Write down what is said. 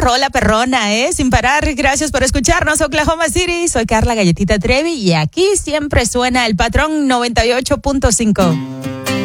rola perrona, sin parar. Gracias por escucharnos, Oklahoma City. Soy Carla Galletita Trevi y aquí siempre suena el Patrón 98.5.